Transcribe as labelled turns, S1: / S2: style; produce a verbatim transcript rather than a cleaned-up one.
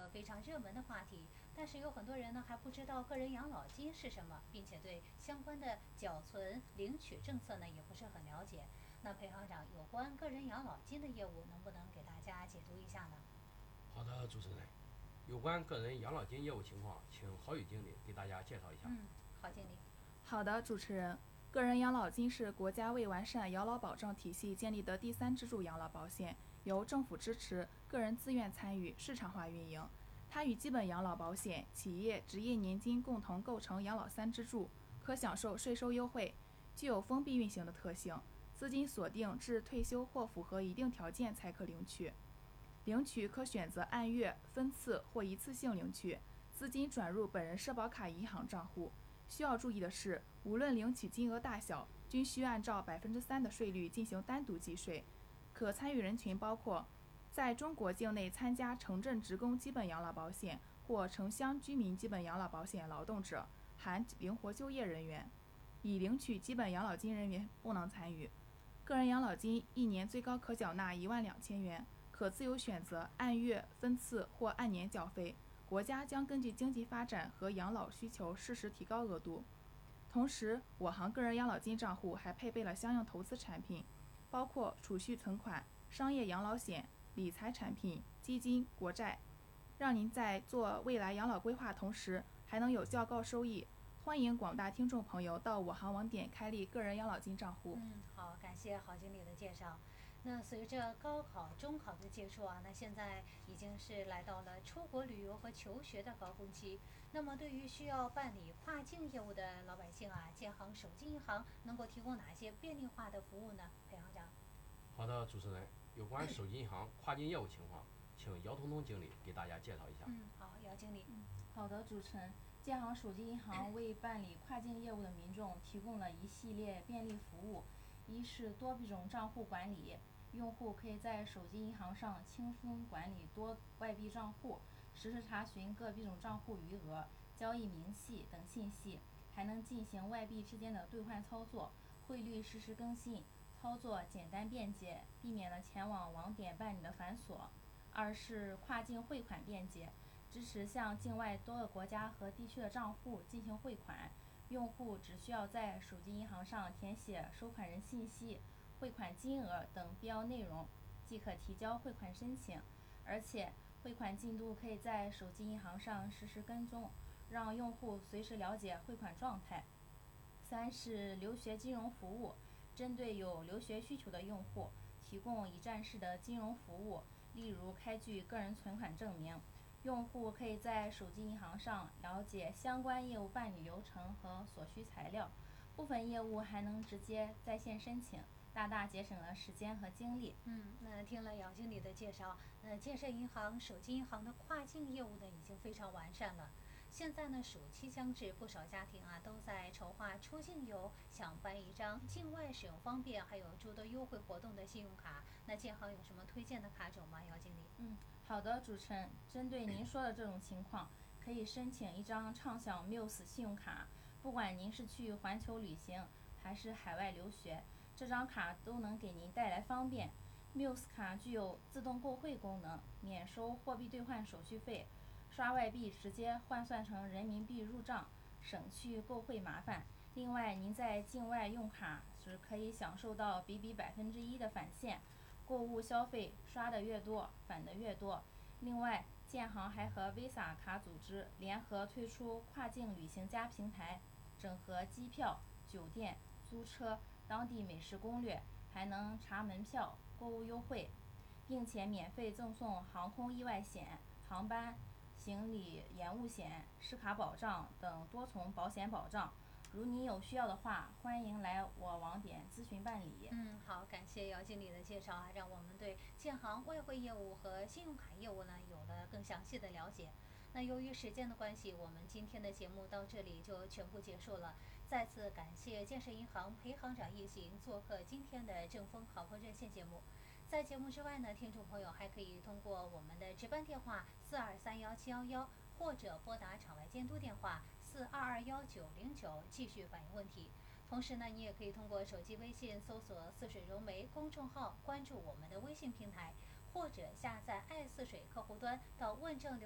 S1: 个非常热门的话题，但是有很多人呢还不知道个人养老金是什么，并且对相关的缴存、领取政策呢也不是很了解。那裴行长，有关个人养老金的业务，能不能给大家解读一下呢？
S2: 好的，主持人，有关个人养老金业务情况，请郝宇经理给大家介绍一下。
S1: 嗯，郝经理。
S3: 好的，主持人，个人养老金是国家为完善养老保障体系建立的第三支柱养老保险，由政府支持，个人自愿参与，市场化运营。它与基本养老保险、企业、职业年金共同构成养老三支柱，可享受税收优惠，具有封闭运行的特性，资金锁定至退休或符合一定条件才可领取。领取可选择按月、分次或一次性领取，资金转入本人社保卡银行账户。需要注意的是，无论领取金额大小，均需按照百分之三的税率进行单独计税。可参与人群包括在中国境内参加城镇职工基本养老保险或城乡居民基本养老保险劳动者，含灵活就业人员。已领取基本养老金人员不能参与。个人养老金一年最高可缴纳一万两千元，可自由选择按月、分次或按年缴费。国家将根据经济发展和养老需求适时提高额度。同时，我行个人养老金账户还配备了相应投资产品，包括储蓄存款、商业养老险、理财产品、基金、国债，让您在做未来养老规划同时，还能有较高收益。欢迎广大听众朋友到我行网点开立个人养老金账户。
S1: 嗯，好，感谢郝经理的介绍。那随着高考、中考的结束啊，那现在已经是来到了出国旅游和求学的高峰期。那么，对于需要办理跨境业务的老百姓啊，建行手机银行能够提供哪些便利化的服务呢？裴行长。
S2: 好的，主持人，有关手机银行跨境业务情况，请姚彤彤经理给大家介绍一下。
S1: 嗯，好，姚经理。
S4: 嗯，好的，主持人，建行手机银行为办理跨境业务的民众提供了一系列便利服务。一是多币种账户管理，用户可以在手机银行上轻松管理多外币账户，实时查询各币种账户余额、交易明细等信息，还能进行外币之间的兑换操作，汇率实时更新，操作简单便捷，避免了前往网点办理的繁琐。二是跨境汇款便捷，支持向境外多个国家和地区的账户进行汇款，用户只需要在手机银行上填写收款人信息、汇款金额等必要内容，即可提交汇款申请，而且汇款进度可以在手机银行上实时跟踪，让用户随时了解汇款状态。三是留学金融服务，针对有留学需求的用户，提供一站式的金融服务，例如开具个人存款证明。用户可以在手机银行上了解相关业务办理流程和所需材料，部分业务还能直接在线申请，大大节省了时间和精力。
S1: 嗯，那听了姚经理的介绍，那建设银行、手机银行的跨境业务呢已经非常完善了。现在呢，暑期将至，不少家庭啊都在筹划出境游，想办一张境外使用方便，还有诸多优惠活动的信用卡。那建行有什么推荐的卡种吗？姚经理？
S4: 嗯，好的，主持人，针对您说的这种情况，可以申请一张畅享 M I U S 信用卡。不管您是去环球旅行还是海外留学，这张卡都能给您带来方便。M I U S 卡具有自动购汇功能，免收货币兑换手续费，刷外币直接换算成人民币入账，省去购汇麻烦。另外，您在境外用卡时可以享受到比比百分之一的返现，购物消费刷的越多，返的越多。另外，建行还和 Visa 卡组织联合推出跨境旅行家平台，整合机票、酒店、租车、当地美食攻略，还能查门票、购物优惠，并且免费赠送航空意外险、航班、行李延误险、失卡保障等多重保险保障。如您有需要的话，欢迎来我网点咨询办理。
S1: 嗯，好，感谢姚经理的介绍啊，让我们对建行外汇业务和信用卡业务呢有了更详细的了解。那由于时间的关系，我们今天的节目到这里就全部结束了。再次感谢建设银行裴行长一行做客今天的正风好客热线节目。在节目之外呢，听众朋友还可以通过我们的值班电话四二三幺七幺幺，或者拨打场外监督电话四二二幺九零九继续反映问题。同时呢，你也可以通过手机微信搜索“似水融媒”公众号，关注我们的微信平台，或者下载爱似水客户端到问政